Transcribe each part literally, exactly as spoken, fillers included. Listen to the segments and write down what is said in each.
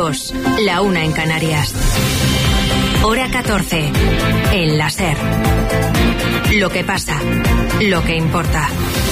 dos, la una en Canarias. Hora catorce, en la SER. Lo que pasa, lo que importa.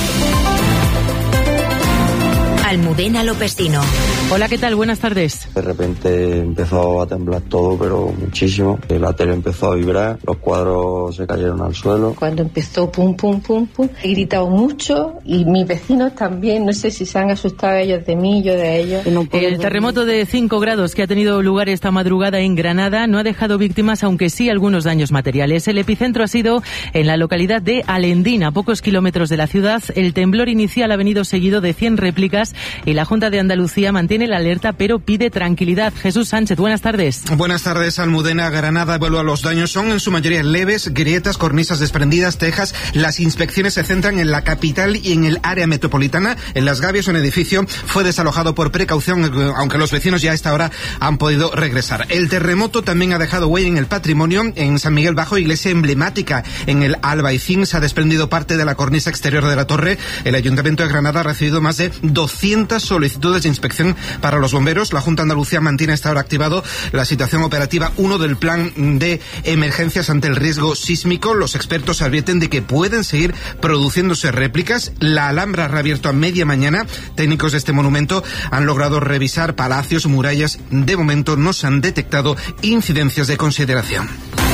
Almudena Lopesino. Hola, ¿qué tal? Buenas tardes. De repente empezó a temblar todo, pero muchísimo. La tele empezó a vibrar, los cuadros se cayeron al suelo. Cuando empezó pum, pum, pum, pum, he gritado mucho y mis vecinos también. No sé si se han asustado ellos de mí, yo de ellos. No El terremoto de cinco grados que ha tenido lugar esta madrugada en Granada no ha dejado víctimas, aunque sí algunos daños materiales. El epicentro ha sido en la localidad de Alendín, a pocos kilómetros de la ciudad. El temblor inicial ha venido seguido de cien réplicas y la Junta de Andalucía mantiene la alerta, pero pide tranquilidad. Jesús Sánchez, buenas tardes. Buenas tardes, Almudena. Granada evalúa los daños. Son en su mayoría leves, grietas, cornisas desprendidas, tejas. Las inspecciones se centran en la capital y en el área metropolitana. En Las Gavias, un edificio fue desalojado por precaución, aunque los vecinos ya a esta hora han podido regresar. El terremoto también ha dejado huella en el patrimonio. En San Miguel Bajo, iglesia emblemática en el Albaicín, se ha desprendido parte de la cornisa exterior de la torre. El Ayuntamiento de Granada ha recibido más de doscientas solicitudes de inspección para los bomberos. La Junta de Andalucía mantiene hasta ahora activado la situación operativa uno del plan de emergencias ante el riesgo sísmico. Los expertos advierten de que pueden seguir produciéndose réplicas. La Alhambra ha reabierto a media mañana. Técnicos de este monumento han logrado revisar palacios, murallas. De momento no se han detectado incidencias de consideración.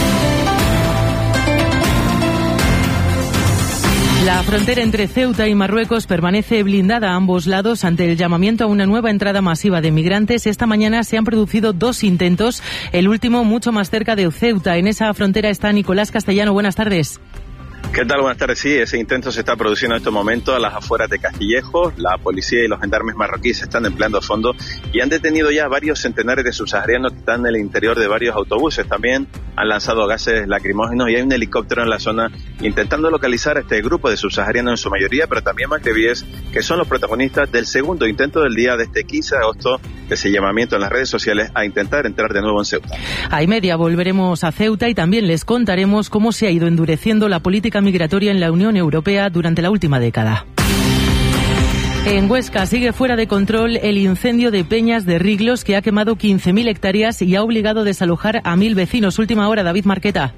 La frontera entre Ceuta y Marruecos permanece blindada a ambos lados ante el llamamiento a una nueva entrada masiva de migrantes. Esta mañana se han producido dos intentos, el último mucho más cerca de Ceuta. En esa frontera está Nicolás Castellano. Buenas tardes. ¿Qué tal? Buenas tardes. Sí, ese intento se está produciendo en estos momentos a las afueras de Castillejo. La policía y los gendarmes marroquíes se están empleando a fondo y han detenido ya varios centenares de subsaharianos que están en el interior de varios autobuses. También han lanzado gases lacrimógenos y hay un helicóptero en la zona intentando localizar a este grupo de subsaharianos en su mayoría, pero también magrebíes, que son los protagonistas del segundo intento del día de este quince de agosto, de ese llamamiento en las redes sociales a intentar entrar de nuevo en Ceuta. A y media volveremos a Ceuta y también les contaremos cómo se ha ido endureciendo la política migratoria en la Unión Europea durante la última década. En Huesca sigue fuera de control el incendio de Peñas de Riglos, que ha quemado quince mil hectáreas y ha obligado a desalojar a mil vecinos. Última hora, David Marqueta.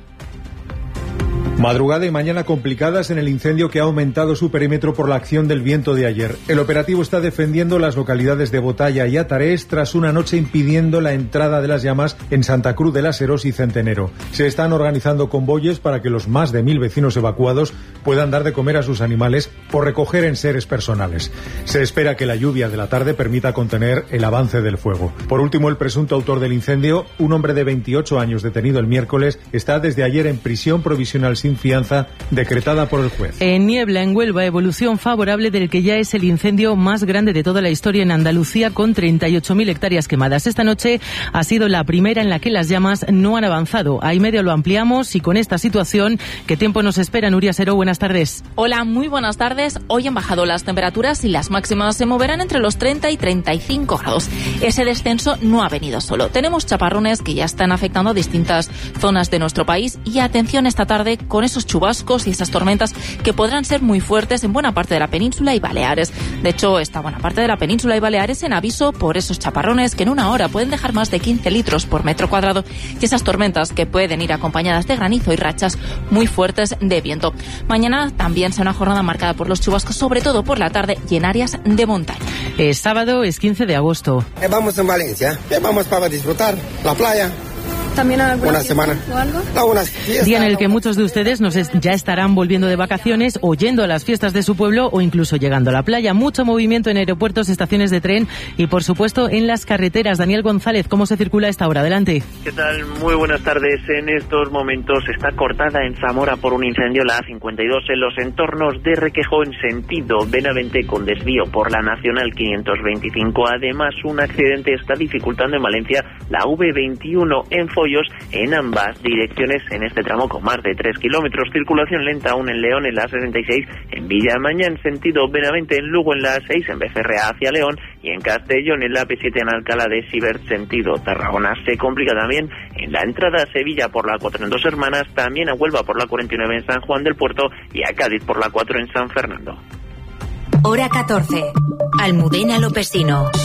Madrugada y mañana complicadas en el incendio que ha aumentado su perímetro por la acción del viento de ayer. El operativo está defendiendo las localidades de Botalla y Atarés tras una noche impidiendo la entrada de las llamas en Santa Cruz de las Herós y Centenero. Se están organizando convoyes para que los más de mil vecinos evacuados puedan dar de comer a sus animales o recoger enseres personales. Se espera que la lluvia de la tarde permita contener el avance del fuego. Por último, el presunto autor del incendio, un hombre de veintiocho años detenido el miércoles, está desde ayer en prisión provisional sin fianza decretada por el juez. En Niebla, en Huelva, evolución favorable del que ya es el incendio más grande de toda la historia en Andalucía, con treinta y ocho mil hectáreas quemadas. Esta noche ha sido la primera en la que las llamas no han avanzado. A y media lo ampliamos y con esta situación, ¿qué tiempo nos espera? Nuria Seró, buenas tardes. Hola, muy buenas tardes. Hoy han bajado las temperaturas y las máximas se moverán entre los treinta y treinta y cinco grados. Ese descenso no ha venido solo. Tenemos chaparrones que ya están afectando a distintas zonas de nuestro país y atención esta tarde con esos chubascos y esas tormentas que podrán ser muy fuertes en buena parte de la península y Baleares. De hecho, esta buena parte de la península y Baleares en aviso por esos chaparrones que en una hora pueden dejar más de quince litros por metro cuadrado y esas tormentas que pueden ir acompañadas de granizo y rachas muy fuertes de viento. Mañana también será una jornada marcada por los chubascos, sobre todo por la tarde y en áreas de montaña. Es sábado, es quince de agosto. Vamos en Valencia, vamos para disfrutar la playa. ¿También una semana o algo? No, una día en el que muchos de ustedes nos es, ya estarán volviendo de vacaciones o yendo a las fiestas de su pueblo o incluso llegando a la playa. Mucho movimiento en aeropuertos, estaciones de tren y por supuesto en las carreteras. Daniel González, ¿cómo se circula a esta hora? Adelante. ¿Qué tal? Muy buenas tardes. En estos momentos está cortada en Zamora por un incendio la A cincuenta y dos en los entornos de Requejo en sentido Benavente con desvío por la Nacional quinientos veinticinco. Además, un accidente está dificultando en Valencia la V veintiuno en Follos en ambas direcciones en este tramo con más de tres kilómetros. Circulación lenta aún en León en la A sesenta y seis, en Villamaña en sentido Benavente, en Lugo en la A seis, en Becerrea hacia León y en Castellón en la A P siete en Alcalá de Sibert sentido Tarragona. Se complica también en la entrada a Sevilla por la cuatro en Dos Hermanas, también a Huelva por la cuarenta y nueve en San Juan del Puerto y a Cádiz por la cuatro en San Fernando. Hora catorce. Almudena Lopesino.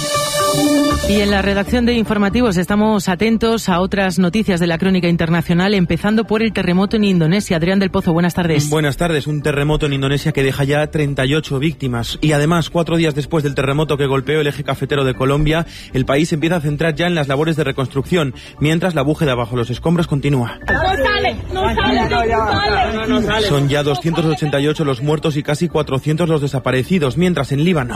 Y en la redacción de informativos estamos atentos a otras noticias de la crónica internacional, empezando por el terremoto en Indonesia. Adrián del Pozo, buenas tardes. Buenas tardes. Un terremoto en Indonesia que deja ya treinta y ocho víctimas. Y además, cuatro días después del terremoto que golpeó el eje cafetero de Colombia, el país empieza a centrar ya en las labores de reconstrucción, mientras la búsqueda bajo los escombros continúa. No sale, no sale, no, no sale. Son ya doscientos ochenta y ocho los muertos y casi cuatrocientos los desaparecidos, mientras en Líbano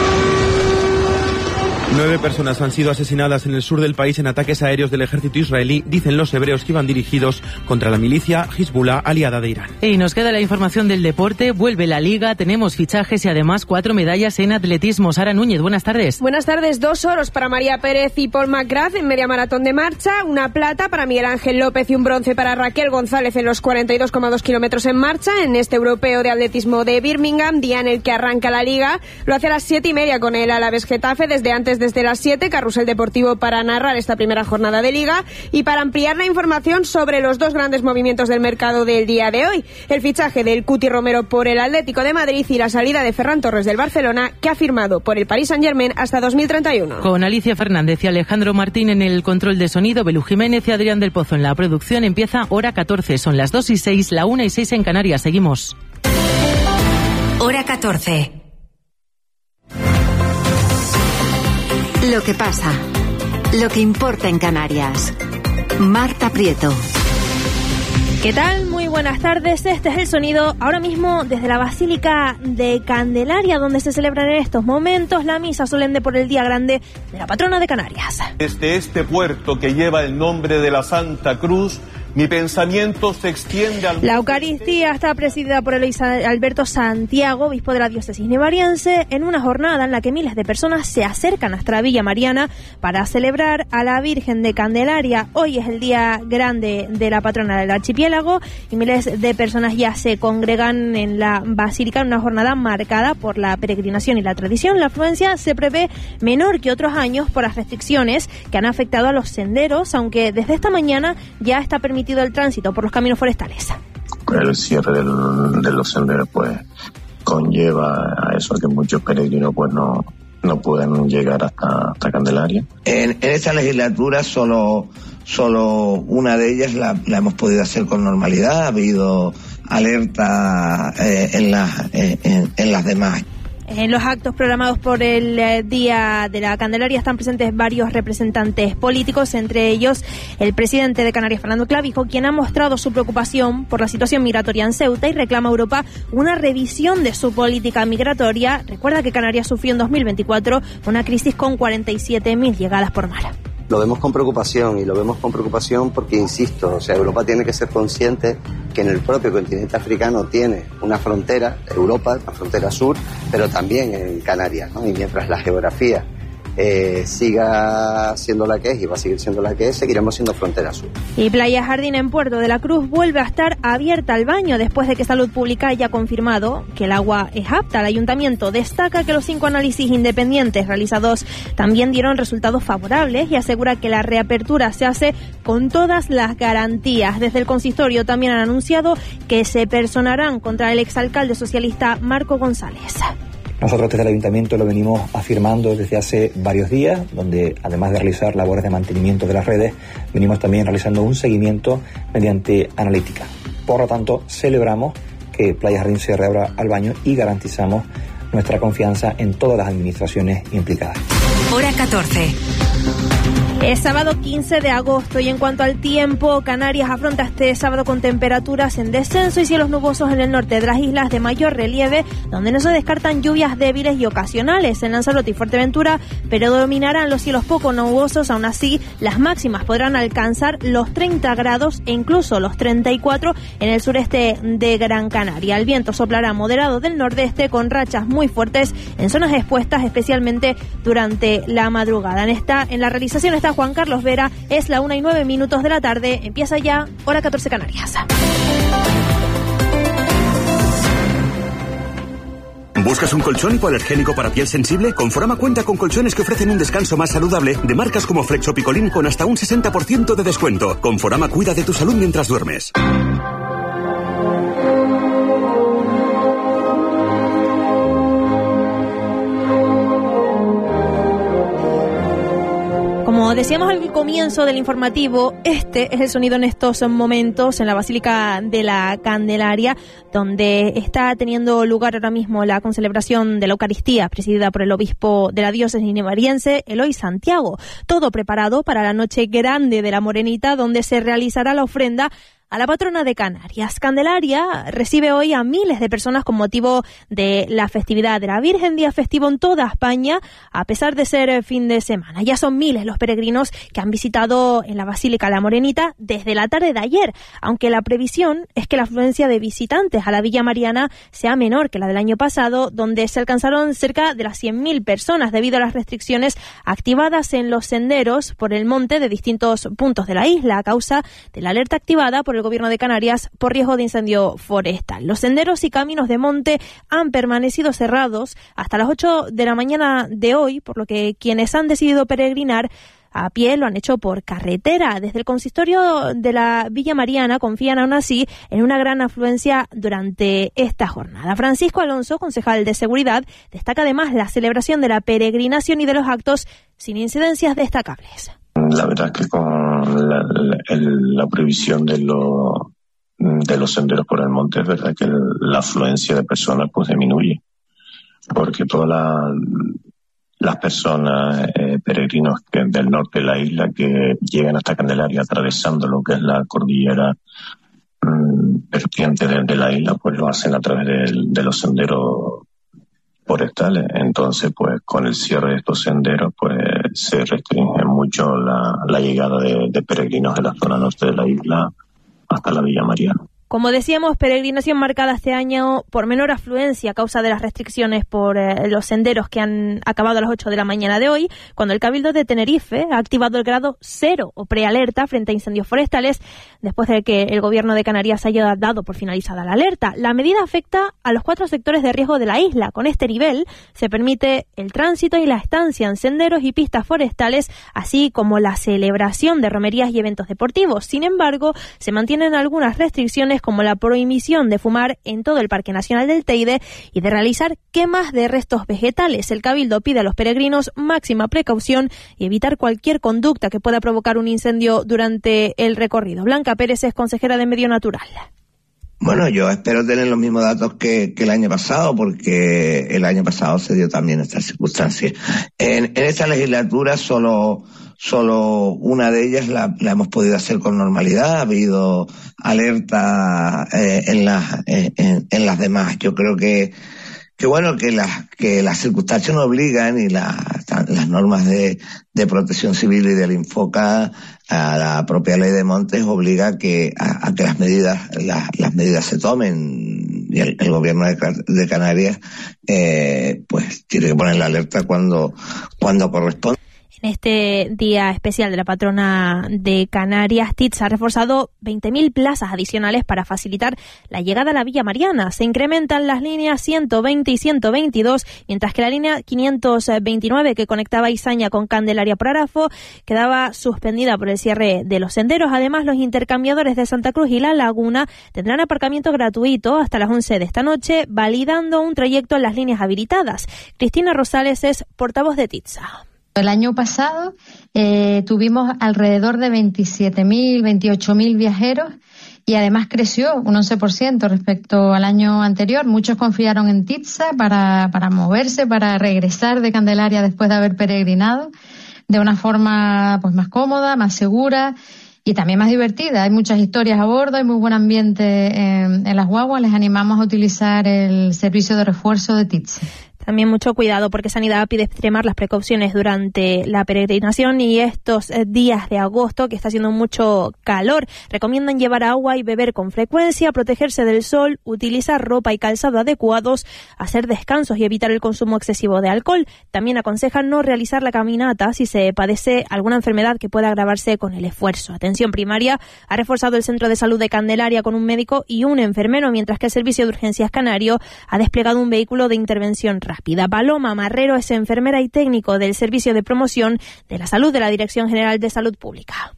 nueve personas han sido asesinadas en el sur del país en ataques aéreos del ejército israelí, dicen los hebreos, que iban dirigidos contra la milicia Hezbollah, aliada de Irán. Y nos queda la información del deporte. Vuelve la Liga, tenemos fichajes y además cuatro medallas en atletismo. Sara Núñez, buenas tardes. Buenas tardes. Dos oros para María Pérez y Paul McGrath en media maratón de marcha, una plata para Miguel Ángel López y un bronce para Raquel González en los cuarenta y dos coma dos kilómetros en marcha en este europeo de atletismo de Birmingham, día en el que arranca la Liga. Lo hace a las siete y media con el Alavés Getafe, desde antes, desde las siete, Carrusel Deportivo para narrar esta primera jornada de Liga y para ampliar la información sobre los dos grandes movimientos del mercado del día de hoy: el fichaje del Cuti Romero por el Atlético de Madrid y la salida de Ferran Torres del Barcelona, que ha firmado por el Paris Saint-Germain hasta dos mil treinta y uno. Con Alicia Fernández y Alejandro Martín en el control de sonido, Belú Jiménez y Adrián del Pozo en la producción, empieza Hora catorce. Son las dos y seis, la una y seis en Canarias. Seguimos. Hora catorce. Lo que pasa, lo que importa en Canarias. Marta Prieto. ¿Qué tal? Muy buenas tardes. Este es el sonido ahora mismo desde la Basílica de Candelaria, donde se celebran en estos momentos la misa solemne por el Día Grande de la patrona de Canarias. Desde este puerto que lleva el nombre de la Santa Cruz, mi pensamiento se extiende al... La Eucaristía está presidida por Luis Alberto Santiago, obispo de la diócesis nevariense, en una jornada en la que miles de personas se acercan a nuestra Villa Mariana para celebrar a la Virgen de Candelaria. Hoy es el día grande de la patrona del archipiélago y miles de personas ya se congregan en la basílica en una jornada marcada por la peregrinación y la tradición. La afluencia se prevé menor que otros años por las restricciones que han afectado a los senderos, aunque desde esta mañana ya está permitido el tránsito por los caminos forestales. El cierre del, de los senderos pues conlleva a eso, a que muchos peregrinos pues no, no pueden llegar hasta, hasta Candelaria. En, en esta legislatura solo, solo una de ellas la, la hemos podido hacer con normalidad. Ha habido alerta eh, en, la, eh, en, en las demás. En los actos programados por el eh, Día de la Candelaria están presentes varios representantes políticos, entre ellos el presidente de Canarias, Fernando Clavijo, quien ha mostrado su preocupación por la situación migratoria en Ceuta y reclama a Europa una revisión de su política migratoria. Recuerda que Canarias sufrió en dos mil veinticuatro una crisis con cuarenta y siete mil llegadas por mar. Lo vemos con preocupación y lo vemos con preocupación porque, insisto, o sea, Europa tiene que ser consciente que en el propio continente africano tiene una frontera, Europa, la frontera sur, pero también en Canarias, ¿no? Y mientras la geografía eh, siga siendo la que es y va a seguir siendo la que es, seguiremos siendo frontera sur. Y Playa Jardín en Puerto de la Cruz vuelve a estar abierta al baño después de que Salud Pública haya confirmado que el agua es apta. El ayuntamiento destaca que los cinco análisis independientes realizados también dieron resultados favorables y asegura que la reapertura se hace con todas las garantías. Desde el consistorio también han anunciado que se personarán contra el exalcalde socialista Marco González. Nosotros desde el Ayuntamiento lo venimos afirmando desde hace varios días, donde además de realizar labores de mantenimiento de las redes, venimos también realizando un seguimiento mediante analítica. Por lo tanto, celebramos que Playa Jardín se reabra al baño y garantizamos nuestra confianza en todas las administraciones implicadas. Hora catorce. Es sábado quince de agosto y en cuanto al tiempo, Canarias afronta este sábado con temperaturas en descenso y cielos nubosos en el norte de las islas de mayor relieve, donde no se descartan lluvias débiles y ocasionales en Lanzarote y Fuerteventura, pero dominarán los cielos poco nubosos. Aún así, las máximas podrán alcanzar los treinta grados e incluso los treinta y cuatro en el sureste de Gran Canaria. El viento soplará moderado del nordeste con rachas muy fuertes en zonas expuestas, especialmente durante la madrugada. En esta, en la realización está Juan Carlos Vera. Es la una y nueve minutos de la tarde. Empieza ya Hora catorce Canarias. ¿Buscas un colchón hipoalergénico para piel sensible? Conforama cuenta con colchones que ofrecen un descanso más saludable de marcas como Flexo Picolín con hasta un sesenta por ciento de descuento. Conforama cuida de tu salud mientras duermes. Como decíamos al comienzo del informativo, este es el sonido en estos momentos en la Basílica de la Candelaria, donde está teniendo lugar ahora mismo la concelebración de la Eucaristía, presidida por el obispo de la diócesis nevariense, Eloy Santiago. Todo preparado para la noche grande de la Morenita, donde se realizará la ofrenda a la patrona de Canarias. Candelaria recibe hoy a miles de personas con motivo de la festividad de la Virgen, día festivo en toda España, a pesar de ser fin de semana. Ya son miles los peregrinos que han visitado en la Basílica La Morenita desde la tarde de ayer, aunque la previsión es que la afluencia de visitantes a la Villa Mariana sea menor que la del año pasado, donde se alcanzaron cerca de las cien mil personas debido a las restricciones activadas en los senderos por el monte de distintos puntos de la isla a causa de la alerta activada por el Gobierno de Canarias por riesgo de incendio forestal. Los senderos y caminos de monte han permanecido cerrados hasta las ocho de la mañana de hoy, por lo que quienes han decidido peregrinar a pie lo han hecho por carretera. Desde el consistorio de la Villa Mariana confían aún así en una gran afluencia durante esta jornada. Francisco Alonso, concejal de Seguridad, destaca además la celebración de la peregrinación y de los actos sin incidencias destacables. La verdad es que con la, la, el, la previsión de, lo, de los senderos por el monte, es verdad que la afluencia de personas pues disminuye, porque todas la, las personas, eh, peregrinos que del norte de la isla que llegan hasta Candelaria atravesando lo que es la cordillera mmm, vertiente de, de la isla, pues lo hacen a través de, de los senderos forestales. Entonces, pues con el cierre de estos senderos, pues se restringe mucho la, la llegada de, de peregrinos de la zona norte de la isla hasta la Villa Mariana. Como decíamos, peregrinación marcada este año por menor afluencia a causa de las restricciones por eh, los senderos que han acabado a las ocho de la mañana de hoy, cuando el Cabildo de Tenerife ha activado el grado cero o prealerta frente a incendios forestales, después de que el Gobierno de Canarias haya dado por finalizada la alerta. La medida afecta a los cuatro sectores de riesgo de la isla. Con este nivel se permite el tránsito y la estancia en senderos y pistas forestales, así como la celebración de romerías y eventos deportivos. Sin embargo, se mantienen algunas restricciones como la prohibición de fumar en todo el Parque Nacional del Teide y de realizar quemas de restos vegetales. El Cabildo pide a los peregrinos máxima precaución y evitar cualquier conducta que pueda provocar un incendio durante el recorrido. Blanca Pérez es consejera de Medio Natural. Bueno, yo espero tener los mismos datos que, que el año pasado, porque el año pasado se dio también esta circunstancia. En, en esta legislatura solo... Solo una de ellas la, la hemos podido hacer con normalidad. Ha habido alerta eh, en las eh, en, en las demás. Yo creo que que bueno que las que las circunstancias nos obligan y la, las normas de, de protección civil y del Infoca, a la propia ley de montes obliga a que a, a que las medidas las, las medidas se tomen. Y el, el Gobierno de, de Canarias eh, pues tiene que poner la alerta cuando cuando corresponde. En este día especial de la patrona de Canarias, T I T S ha reforzado veinte mil plazas adicionales para facilitar la llegada a la Villa Mariana. Se incrementan las líneas ciento veinte y ciento veintidós, mientras que la línea quinientos veintinueve, que conectaba Izaña con Candelaria por Arafo, quedaba suspendida por el cierre de los senderos. Además, los intercambiadores de Santa Cruz y La Laguna tendrán aparcamiento gratuito hasta las once de esta noche, validando un trayecto en las líneas habilitadas. Cristina Rosales es portavoz de T I T S A. El año pasado eh, tuvimos alrededor de veintisiete mil, veintiocho mil viajeros y además creció un once por ciento respecto al año anterior. Muchos confiaron en T I T S A para, para moverse, para regresar de Candelaria después de haber peregrinado de una forma pues más cómoda, más segura y también más divertida. Hay muchas historias a bordo, hay muy buen ambiente en, en las guaguas. Les animamos a utilizar el servicio de refuerzo de T I T S A. También mucho cuidado porque Sanidad pide extremar las precauciones durante la peregrinación y estos días de agosto que está haciendo mucho calor. Recomiendan llevar agua y beber con frecuencia, protegerse del sol, utilizar ropa y calzado adecuados, hacer descansos y evitar el consumo excesivo de alcohol. También aconsejan no realizar la caminata si se padece alguna enfermedad que pueda agravarse con el esfuerzo. Atención Primaria ha reforzado el Centro de Salud de Candelaria con un médico y un enfermero, mientras que el Servicio de Urgencias Canario ha desplegado un vehículo de intervención rápida. Paloma Marrero es enfermera y técnico del Servicio de Promoción de la Salud de la Dirección General de Salud Pública.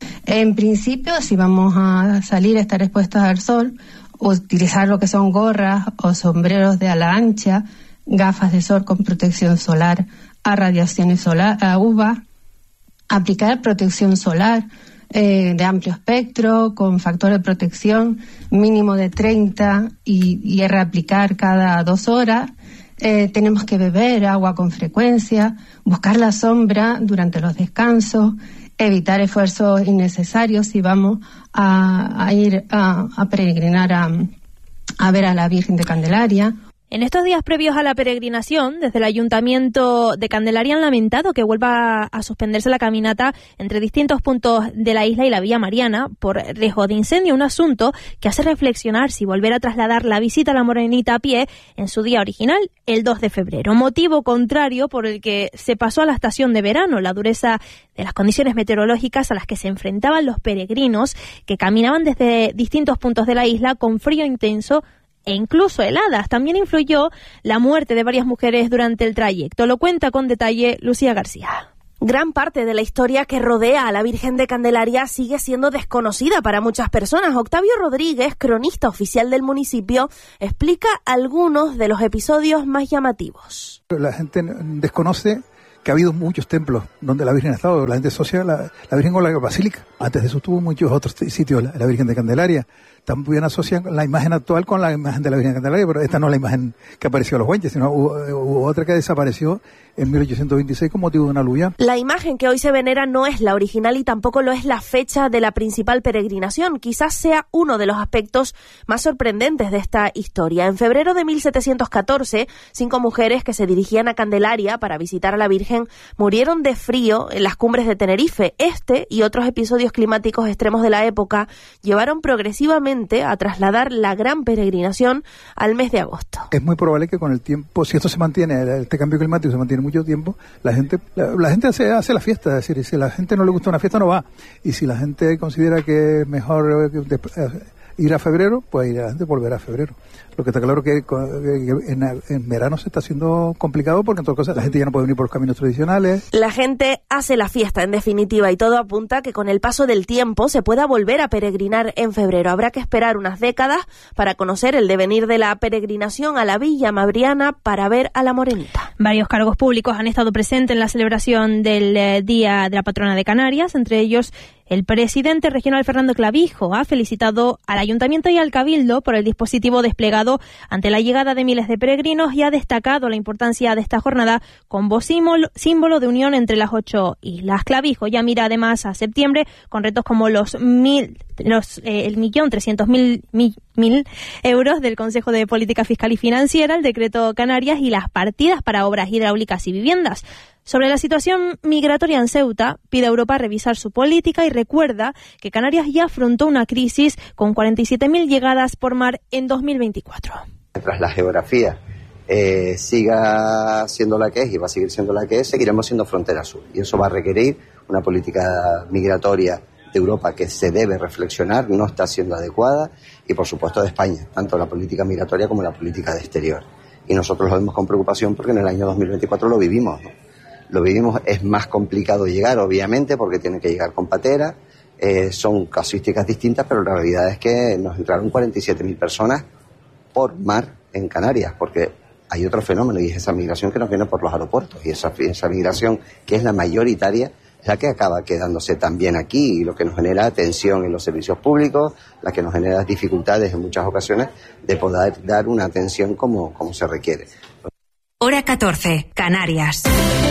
En principio, si vamos a salir a estar expuestos al sol, utilizar lo que son gorras o sombreros de ala ancha, gafas de sol con protección solar a radiaciones solar, a U V A, aplicar protección solar eh, de amplio espectro, con factor de protección mínimo de treinta y, y reaplicar cada dos horas. Eh, tenemos que beber agua con frecuencia, buscar la sombra durante los descansos, evitar esfuerzos innecesarios si vamos a, a ir a, a peregrinar a, a ver a la Virgen de Candelaria. En estos días previos a la peregrinación, desde el Ayuntamiento de Candelaria han lamentado que vuelva a suspenderse la caminata entre distintos puntos de la isla y la Villa Mariana por riesgo de incendio, un asunto que hace reflexionar si volver a trasladar la visita a la Morenita a pie en su día original, el dos de febrero, motivo contrario por el que se pasó a la estación de verano, la dureza de las condiciones meteorológicas a las que se enfrentaban los peregrinos que caminaban desde distintos puntos de la isla con frío intenso e incluso heladas. También influyó la muerte de varias mujeres durante el trayecto. Lo cuenta con detalle Lucía García. Gran parte de la historia que rodea a la Virgen de Candelaria sigue siendo desconocida para muchas personas. Octavio Rodríguez, cronista oficial del municipio, explica algunos de los episodios más llamativos. La gente desconoce que ha habido muchos templos donde la Virgen ha estado. La gente asocia la, la Virgen con la Basílica. Antes de eso tuvo muchos otros sitios, la, la Virgen de Candelaria. También asocian la imagen actual con la imagen de la Virgen de Candelaria, pero esta no es la imagen que apareció a los Güenches, sino hubo, hubo otra que desapareció en mil ochocientos veintiséis con motivo de una aluvión. La imagen que hoy se venera no es la original y tampoco lo es la fecha de la principal peregrinación. Quizás sea uno de los aspectos más sorprendentes de esta historia. En febrero de mil setecientos catorce, cinco mujeres que se dirigían a Candelaria para visitar a la Virgen murieron de frío en las cumbres de Tenerife. Este y otros episodios climáticos extremos de la época llevaron progresivamente a trasladar la gran peregrinación al mes de agosto. Es muy probable que con el tiempo, si esto se mantiene, este cambio climático se mantiene mucho tiempo, la gente la, la gente hace, hace la fiesta, es decir, si a la gente no le gusta una fiesta no va, y si la gente considera que es mejor de, de, ir a febrero, pues ir a la gente volverá a febrero. Lo que está claro que, que en, en verano se está haciendo complicado porque en todas cosas la gente ya no puede venir por los caminos tradicionales. La gente hace la fiesta, en definitiva, y todo apunta a que con el paso del tiempo se pueda volver a peregrinar en febrero. Habrá que esperar unas décadas para conocer el devenir de la peregrinación a la Villa Mariana para ver a la Morenita. Varios cargos públicos han estado presentes en la celebración del eh, Día de la Patrona de Canarias, entre ellos el presidente regional Fernando Clavijo ha felicitado al Ayuntamiento y al Cabildo por el dispositivo desplegado ante la llegada de miles de peregrinos y ha destacado la importancia de esta jornada como símbolo de unión entre las ocho islas. Clavijo ya mira además a septiembre con retos como los mil, los eh, el millón trescientos mil, mil mil euros del Consejo de Política Fiscal y Financiera, el decreto Canarias y las partidas para obras hidráulicas y viviendas. Sobre la situación migratoria en Ceuta, pide a Europa revisar su política y recuerda que Canarias ya afrontó una crisis con cuarenta y siete mil llegadas por mar en dos mil veinticuatro. Mientras la geografía eh, siga siendo la que es y va a seguir siendo la que es, seguiremos siendo frontera sur. Y eso va a requerir una política migratoria de Europa que se debe reflexionar, no está siendo adecuada, y por supuesto de España, tanto la política migratoria como la política de exterior. Y nosotros lo vemos con preocupación porque en el año dos mil veinticuatro lo vivimos, ¿no? Lo vivimos, es más complicado llegar, obviamente, porque tiene que llegar con patera, eh, son casuísticas distintas, pero la realidad es que nos entraron cuarenta y siete mil personas por mar en Canarias, porque hay otro fenómeno y es esa migración que nos viene por los aeropuertos, y esa, esa migración que es la mayoritaria es la que acaba quedándose también aquí y lo que nos genera tensión en los servicios públicos, la que nos genera dificultades en muchas ocasiones de poder dar una atención como, como se requiere. Hora catorce, Canarias.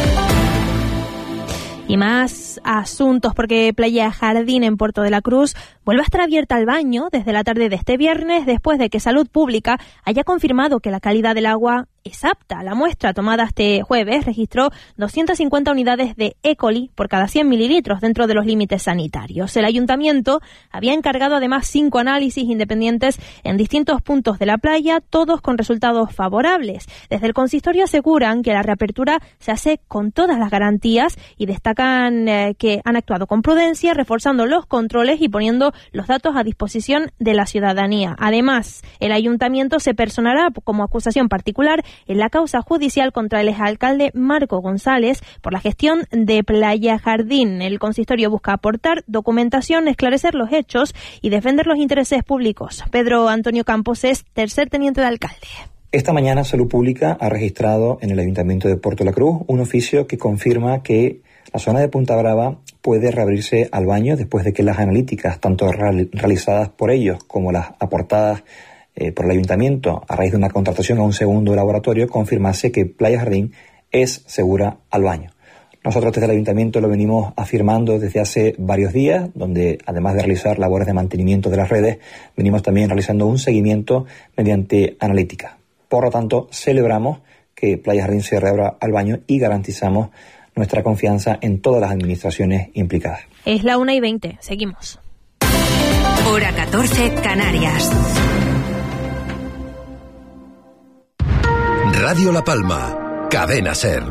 Y más asuntos porque Playa Jardín en Puerto de la Cruz vuelve a estar abierta al baño desde la tarde de este viernes después de que Salud Pública haya confirmado que la calidad del agua es apta. La muestra tomada este jueves registró doscientas cincuenta unidades de E. coli por cada cien mililitros dentro de los límites sanitarios. El ayuntamiento había encargado además cinco análisis independientes en distintos puntos de la playa, todos con resultados favorables. Desde el consistorio aseguran que la reapertura se hace con todas las garantías y destacan eh, que han actuado con prudencia, reforzando los controles y poniendo los datos a disposición de la ciudadanía. Además, el ayuntamiento se personará como acusación particular en la causa judicial contra el exalcalde Marco González por la gestión de Playa Jardín. El consistorio busca aportar documentación, esclarecer los hechos y defender los intereses públicos. Pedro Antonio Campos es tercer teniente de alcalde. Esta mañana Salud Pública ha registrado en el Ayuntamiento de Puerto La Cruz un oficio que confirma que la zona de Punta Brava puede reabrirse al baño después de que las analíticas, tanto real, realizadas por ellos como las aportadas eh, por el Ayuntamiento a raíz de una contratación a un segundo laboratorio, confirmase que Playa Jardín es segura al baño. Nosotros desde el Ayuntamiento lo venimos afirmando desde hace varios días, donde además de realizar labores de mantenimiento de las redes, venimos también realizando un seguimiento mediante analítica. Por lo tanto, celebramos que Playa Jardín se reabra al baño y garantizamos nuestra confianza en todas las administraciones implicadas. Es la una y veinte. Seguimos. Hora catorce, Canarias. Radio La Palma, Cadena SER.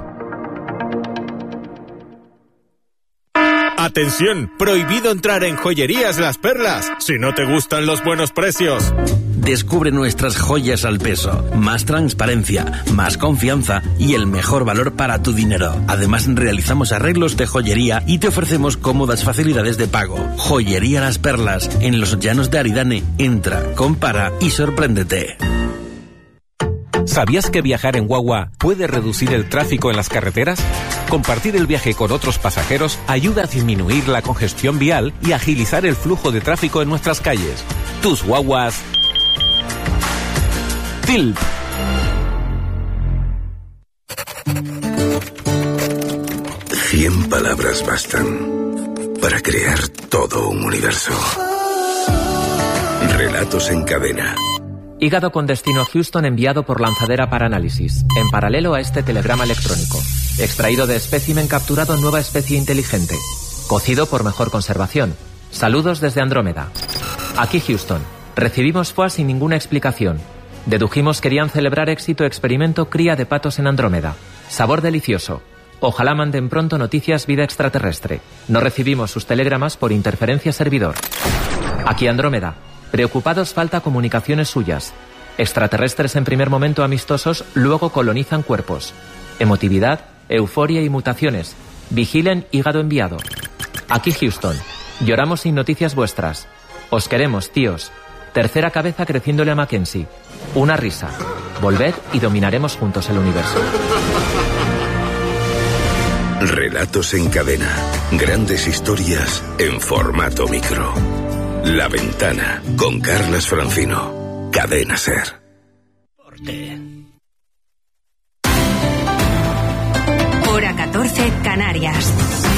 ¡Atención! Prohibido entrar en Joyerías Las Perlas si no te gustan los buenos precios. Descubre nuestras joyas al peso, más transparencia, más confianza y el mejor valor para tu dinero. Además, realizamos arreglos de joyería y te ofrecemos cómodas facilidades de pago. Joyería Las Perlas, en los llanos de Aridane. Entra, compara y sorpréndete. ¿Sabías que viajar en guagua puede reducir el tráfico en las carreteras? Compartir el viaje con otros pasajeros ayuda a disminuir la congestión vial y agilizar el flujo de tráfico en nuestras calles. Tus guaguas... T I L P. Cien palabras bastan para crear todo un universo. Relatos en cadena. Hígado con destino Houston enviado por lanzadera para análisis, en paralelo a este telegrama electrónico. Extraído de espécimen capturado nueva especie inteligente. Cocido por mejor conservación. Saludos desde Andrómeda. Aquí Houston. Recibimos F O A sin ninguna explicación. Dedujimos querían celebrar éxito experimento cría de patos en Andrómeda. Sabor delicioso. Ojalá manden pronto noticias vida extraterrestre. No recibimos sus telegramas por interferencia servidor. Aquí Andrómeda. Preocupados falta comunicaciones suyas. Extraterrestres en primer momento amistosos, luego colonizan cuerpos. Emotividad, euforia y mutaciones. Vigilen hígado enviado. Aquí Houston. Lloramos sin noticias vuestras. Os queremos, tíos. Tercera cabeza creciéndole a Mackenzie. Una risa. Volved y dominaremos juntos el universo. Relatos en cadena. Grandes historias en formato micro. La Ventana, con Carlas Francino. Cadena SER. Hora catorce, Canarias.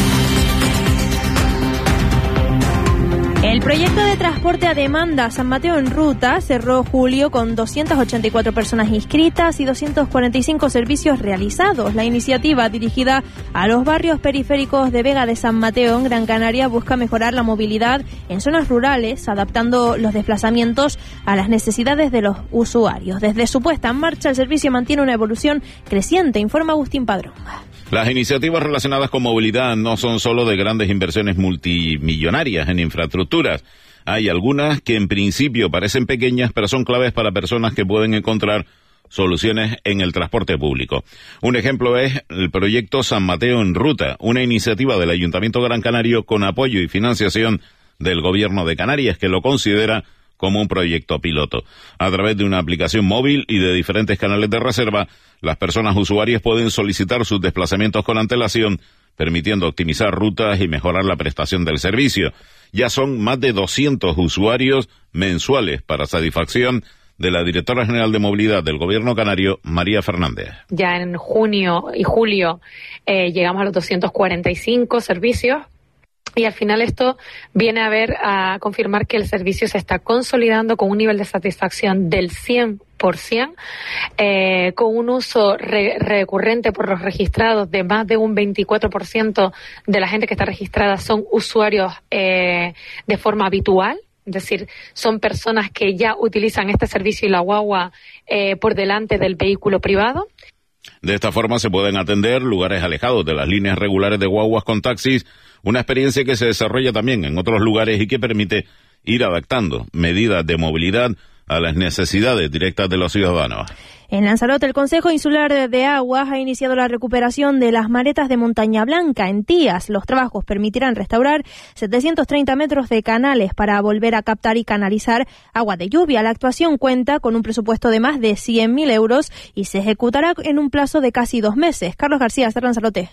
El proyecto de transporte a demanda San Mateo en Ruta cerró julio con doscientas ochenta y cuatro personas inscritas y doscientos cuarenta y cinco servicios realizados. La iniciativa, dirigida a los barrios periféricos de Vega de San Mateo en Gran Canaria, busca mejorar la movilidad en zonas rurales, adaptando los desplazamientos a las necesidades de los usuarios. Desde su puesta en marcha, el servicio mantiene una evolución creciente, informa Agustín Padrón. Las iniciativas relacionadas con movilidad no son solo de grandes inversiones multimillonarias en infraestructuras. Hay algunas que en principio parecen pequeñas, pero son claves para personas que pueden encontrar soluciones en el transporte público. Un ejemplo es el proyecto San Mateo en Ruta, una iniciativa del Ayuntamiento Gran Canario con apoyo y financiación del Gobierno de Canarias, que lo considera como un proyecto piloto. A través de una aplicación móvil y de diferentes canales de reserva, las personas usuarias pueden solicitar sus desplazamientos con antelación, permitiendo optimizar rutas y mejorar la prestación del servicio. Ya son más de doscientos usuarios mensuales, para satisfacción de la directora general de movilidad del Gobierno canario, María Fernández. Ya en junio y julio eh, llegamos a los doscientos cuarenta y cinco servicios. Y al final esto viene a ver a confirmar que el servicio se está consolidando con un nivel de satisfacción del cien por ciento, eh, con un uso re- recurrente por los registrados de más de un veinticuatro por ciento de la gente que está registrada son usuarios eh, de forma habitual. Es decir, son personas que ya utilizan este servicio y la guagua eh, por delante del vehículo privado. De esta forma se pueden atender lugares alejados de las líneas regulares de guaguas con taxis, una experiencia que se desarrolla también en otros lugares y que permite ir adaptando medidas de movilidad a las necesidades directas de los ciudadanos. En Lanzarote, el Consejo Insular de Aguas ha iniciado la recuperación de las maretas de Montaña Blanca en Tías. Los trabajos permitirán restaurar setecientos treinta metros de canales para volver a captar y canalizar agua de lluvia. La actuación cuenta con un presupuesto de más de cien mil euros y se ejecutará en un plazo de casi dos meses. Carlos García, Ser Lanzarote.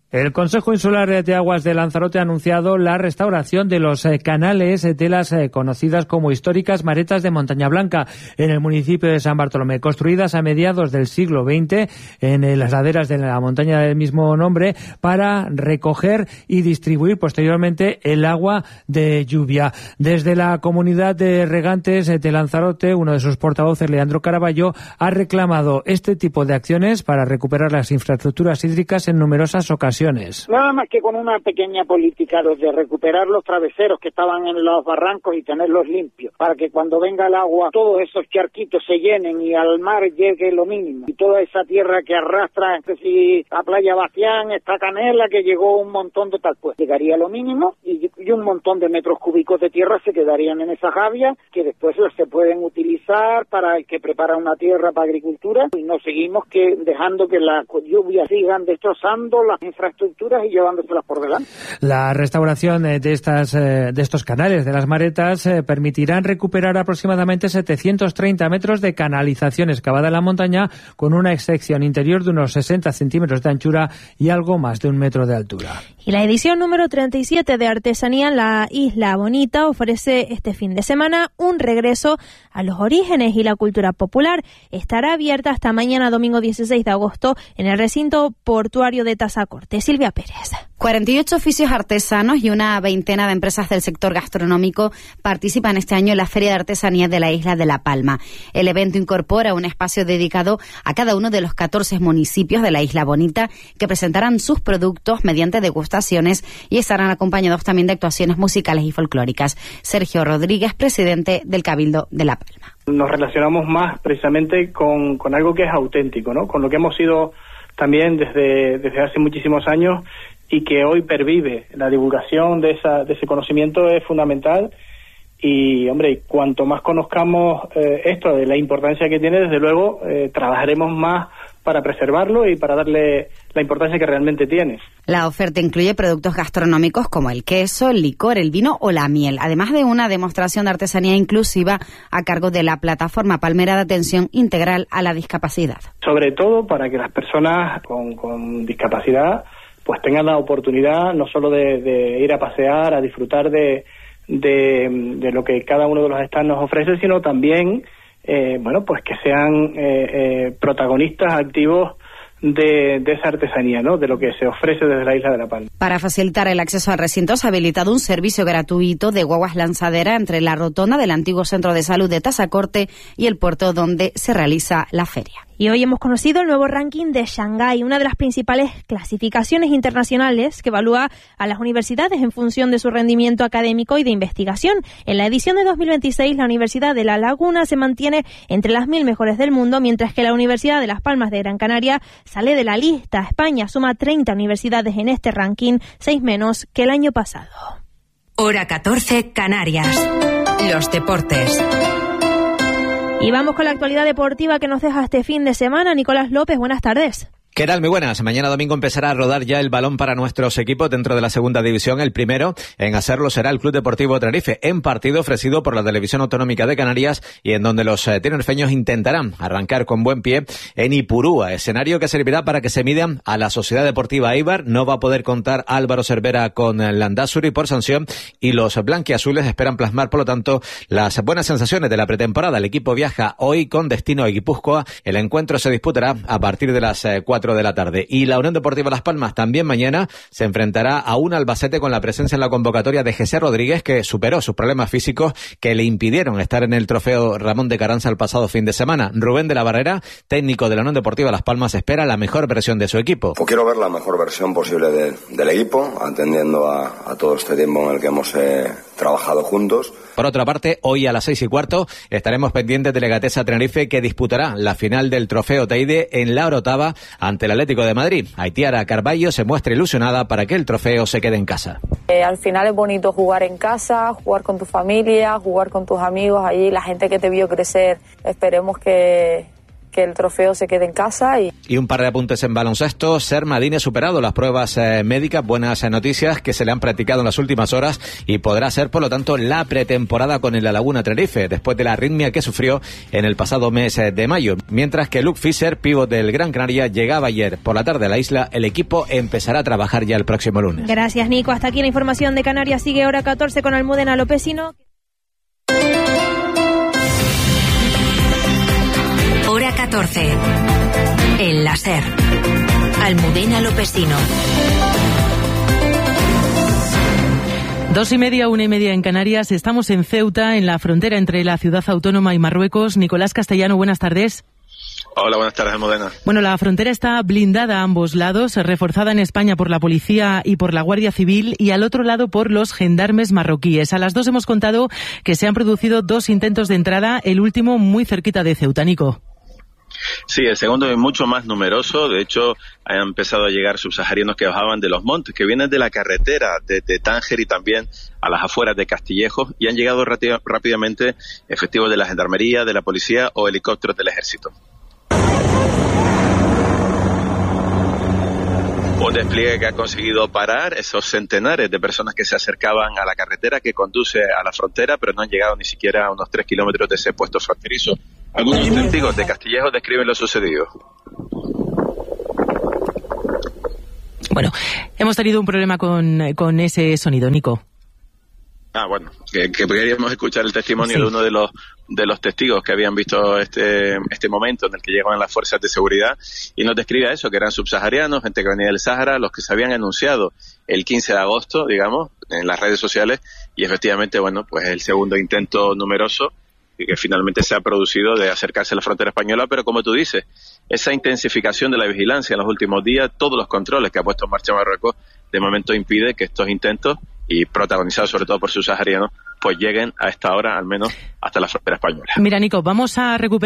El Consejo Insular de Aguas de Lanzarote ha anunciado la restauración de los eh, canales de las eh, conocidas como históricas maretas de Montaña Blanca en el municipio de San Bartolomé, construidas a mediados del siglo veinte en eh, las laderas de la montaña del mismo nombre para recoger y distribuir posteriormente el agua de lluvia. Desde la comunidad de regantes de Lanzarote, uno de sus portavoces, Leandro Caraballo, ha reclamado este tipo de acciones para recuperar las infraestructuras hídricas en numerosas ocasiones. Nada más que con una pequeña política de recuperar los traveseros que estaban en los barrancos y tenerlos limpios, para que cuando venga el agua todos esos charquitos se llenen y al mar llegue lo mínimo. Y toda esa tierra que arrastra, que si a Playa Bacián, esta Canela, que llegó un montón de tal, pues llegaría lo mínimo y, y un montón de metros cúbicos de tierra se quedarían en esa javia que después se pueden utilizar para el que prepara una tierra para agricultura y no seguimos que dejando que las lluvias sigan destrozando las infraestructuras estructuras y llevándoselas por delante. La restauración de estas de estos canales de las maretas eh, permitirán recuperar aproximadamente setecientos treinta metros de canalización excavada en la montaña con una sección interior de unos sesenta centímetros de anchura y algo más de un metro de altura. Y la edición número treinta y siete de Artesanía en la Isla Bonita ofrece este fin de semana un regreso a los orígenes y la cultura popular. Estará abierta hasta mañana domingo dieciséis de agosto en el recinto portuario de Tazacorte. Silvia Pérez. cuarenta y ocho oficios artesanos y una veintena de empresas del sector gastronómico participan este año en la Feria de Artesanía de la Isla de La Palma. El evento incorpora un espacio dedicado a cada uno de los catorce municipios de la Isla Bonita que presentarán sus productos mediante degustaciones y estarán acompañados también de actuaciones musicales y folclóricas. Sergio Rodríguez, presidente del Cabildo de La Palma. Nos relacionamos más precisamente con, con algo que es auténtico, ¿no? Con lo que hemos sido también desde, desde hace muchísimos años y que hoy pervive. La divulgación de, esa, de ese conocimiento es fundamental y, hombre, cuanto más conozcamos eh, esto, de la importancia que tiene, desde luego eh, trabajaremos más para preservarlo y para darle la importancia que realmente tiene. La oferta incluye productos gastronómicos como el queso, el licor, el vino o la miel, además de una demostración de artesanía inclusiva a cargo de la plataforma palmera de atención integral a la discapacidad. Sobre todo para que las personas con, con discapacidad pues tengan la oportunidad no solo de, de ir a pasear, a disfrutar de, de, de lo que cada uno de los stands nos ofrece, sino también Eh, bueno, pues que sean eh, eh, protagonistas activos de, de esa artesanía, ¿no? De lo que se ofrece desde la Isla de La Palma. Para facilitar el acceso al recinto se ha habilitado un servicio gratuito de guaguas lanzadera entre la rotonda del antiguo centro de salud de Tazacorte y el puerto donde se realiza la feria. Y hoy hemos conocido el nuevo ranking de Shanghái, una de las principales clasificaciones internacionales que evalúa a las universidades en función de su rendimiento académico y de investigación. En la edición de dos mil veintiséis, la Universidad de La Laguna se mantiene entre las mil mejores del mundo, mientras que la Universidad de Las Palmas de Gran Canaria sale de la lista. España suma treinta universidades en este ranking, seis menos que el año pasado. Hora catorce, Canarias. Los deportes. Y vamos con la actualidad deportiva que nos deja este fin de semana. Nicolás López, buenas tardes. ¿Qué tal? Muy buenas. Mañana domingo empezará a rodar ya el balón para nuestros equipos dentro de la segunda división. El primero en hacerlo será el Club Deportivo Tenerife, en partido ofrecido por la Televisión Autonómica de Canarias y en donde los eh, tinerfeños intentarán arrancar con buen pie en Ipurúa, escenario que servirá para que se midan a la Sociedad Deportiva Eibar. No va a poder contar Álvaro Cervera con Landázuri por sanción y los blanquiazules esperan plasmar, por lo tanto, las buenas sensaciones de la pretemporada. El equipo viaja hoy con destino a Guipúzcoa. El encuentro se disputará a partir de las eh, cuatro de la tarde. Y la Unión Deportiva Las Palmas también mañana se enfrentará a un Albacete con la presencia en la convocatoria de José Rodríguez, que superó sus problemas físicos que le impidieron estar en el trofeo Ramón de Carranza el pasado fin de semana. Rubén de la Barrera, técnico de la Unión Deportiva Las Palmas, espera la mejor versión de su equipo. Pues quiero ver la mejor versión posible de, del equipo, atendiendo a, a todo este tiempo en el que hemos eh, trabajado juntos. Por otra parte, hoy a las seis y cuarto estaremos pendientes de Legatesa Tenerife, que disputará la final del trofeo Teide en la Orotava ante el Atlético de Madrid. Aitiara Carballo se muestra ilusionada para que el trofeo se quede en casa. Eh, al final es bonito jugar en casa, jugar con tu familia, jugar con tus amigos allí, la gente que te vio crecer. Esperemos que, que el trofeo se quede en casa. Y, y un par de apuntes en baloncesto. Ser Madine ha superado las pruebas eh, médicas, buenas eh, noticias que se le han practicado en las últimas horas y podrá ser, por lo tanto, la pretemporada con el La Laguna Tenerife, después de la arritmia que sufrió en el pasado mes eh, de mayo. Mientras que Luke Fisher, pívot del Gran Canaria, llegaba ayer por la tarde a la isla, el equipo empezará a trabajar ya el próximo lunes. Gracias, Nico. Hasta aquí la información de Canarias. Sigue Hora catorce con Almudena Lopesino. Hora catorce. El La Ser. Almudena Lopesino. Dos y media, una y media en Canarias. Estamos en Ceuta, en la frontera entre la ciudad autónoma y Marruecos. Nicolás Castellano, buenas tardes. Hola, buenas tardes, Almudena. Bueno, la frontera está blindada a ambos lados, reforzada en España por la policía y por la Guardia Civil y al otro lado por los gendarmes marroquíes. A las dos hemos contado que se han producido dos intentos de entrada, el último muy cerquita de Ceuta, Nico. Sí, el segundo es mucho más numeroso. De hecho, han empezado a llegar subsaharianos que bajaban de los montes, que vienen de la carretera de, de Tánger y también a las afueras de Castillejo, y han llegado rápida, rápidamente efectivos de la gendarmería, de la policía o helicópteros del ejército. Un despliegue que ha conseguido parar esos centenares de personas que se acercaban a la carretera que conduce a la frontera, pero no han llegado ni siquiera a unos tres kilómetros de ese puesto fronterizo. Algunos testigos de Castillejo describen lo sucedido. Bueno, hemos tenido un problema con, con ese sonido, Nico. Ah, bueno, que, que queríamos escuchar el testimonio sí. de uno de los de los testigos que habían visto este este momento en el que llegaban las fuerzas de seguridad, y nos describe eso, que eran subsaharianos, gente que venía del Sáhara, los que se habían anunciado el quince de agosto, digamos, en las redes sociales, y efectivamente, bueno, pues el segundo intento numeroso y que finalmente se ha producido de acercarse a la frontera española, pero como tú dices, esa intensificación de la vigilancia en los últimos días, todos los controles que ha puesto en marcha Marruecos, de momento impide que estos intentos, y protagonizados sobre todo por subsaharianos, pues lleguen a esta hora al menos hasta la frontera española. Mira, Nico, vamos a recuperar